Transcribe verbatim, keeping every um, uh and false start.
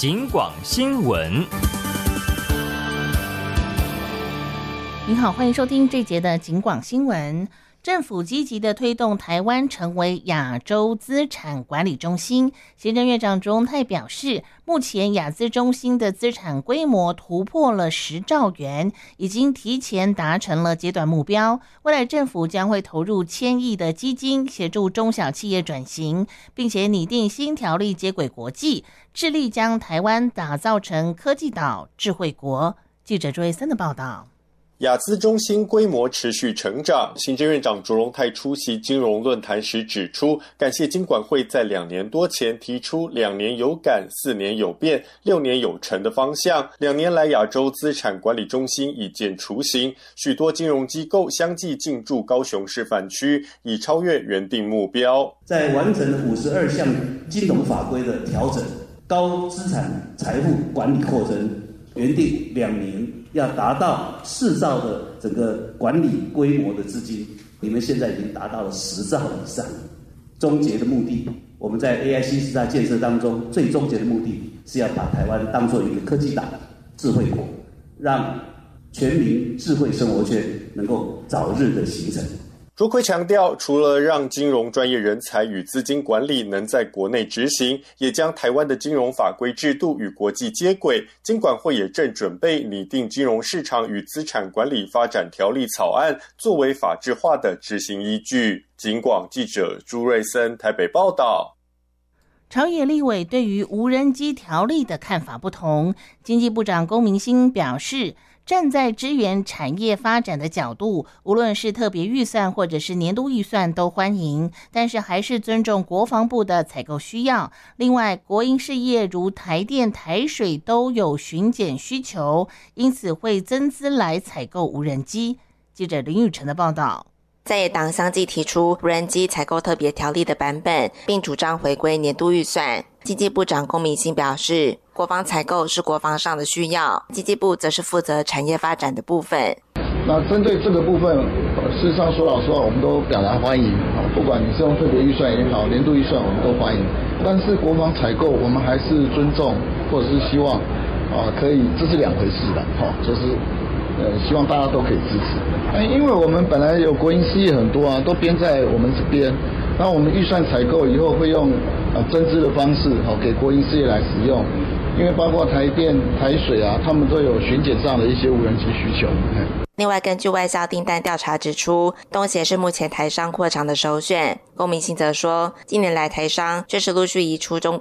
警广新闻。 您好，欢迎收听这节的警广新闻。政府积极的推动台湾成为亚洲资产管理中心。行政院长卓荣泰表示，目前亚资中心的资产规模突破了十兆元，已经提前达成了阶段目标。未来政府将会投入千亿的基金，协助中小企业转型，并且拟定新条例接轨国际，致力将台湾打造成科技岛、智慧国。记者周维森的报道。 亚资中心规模持续成长，行政院长卓荣泰出席金融论坛时指出，感谢金管会在两年多前提出两年有感、四年有变、六年有成的方向。两年来，亚洲资产管理中心已见雏形，许多金融机构相继进驻高雄示范区，已超越原定目标。 在完成了五十二项金融法规的调整，高资产财富管理扩增，原定两年要达到四兆的整个管理规模的资金，你们现在已经达到了十兆以上。终结的目的，我们在 A I 新时代建设当中，最终结的目的是要把台湾当作一个科技岛、智慧国，让全民智慧生活圈能够早日的形成。 卓奎强调，除了让金融专业人才与资金管理能在国内执行，也将台湾的金融法规制度与国际接轨。金管会也正准备拟定金融市场与资产管理发展条例草案，作为法制化的执行依据。警广记者朱瑞森台北报道。 朝野立委对于无人机条例的看法不同，经济部长龚明鑫表示，站在支援产业发展的角度，无论是特别预算或者是年度预算都欢迎，但是还是尊重国防部的采购需要。另外，国营事业如台电、台水都有巡检需求，因此会增资来采购无人机。记者林宇晨的报道。 在野党相继提出无人机采购特别条例的版本，并主张回归年度预算。经济部长龚明鑫表示，国防采购是国防上的需要，经济部则是负责产业发展的部分。 那针对这个部分，事实上说老实话，我们都表达欢迎，不管你是用特别预算也好，年度预算我们都欢迎。但是国防采购，我们还是尊重，或者是希望啊，可以，这是两回事的，哈，就是。呃，希望大家都可以支持。哎，因为我们本来有国营事业很多啊，都编在我们这边。那我们预算采购以后会用呃增资的方式，好、哦、给国营事业来使用。因为包括台电、台水啊，他们都有巡检上的一些无人机需求。 另外，根据外销订单调查指出，东协是目前台商扩厂的首选。龚明鑫则说，近年来台商确实陆续移出中国。